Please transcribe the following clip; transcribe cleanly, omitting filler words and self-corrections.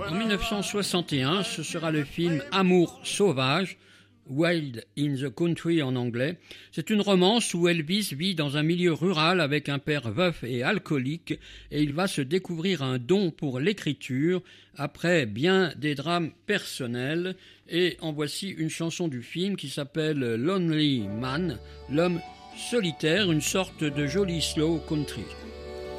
En 1961, ce sera le film Amour sauvage, Wild in the Country en anglais. C'est une romance où Elvis vit dans un milieu rural avec un père veuf et alcoolique et il va se découvrir un don pour l'écriture après bien des drames personnels. Et en voici une chanson du film qui s'appelle Lonely Man, l'homme solitaire, une sorte de joli slow country.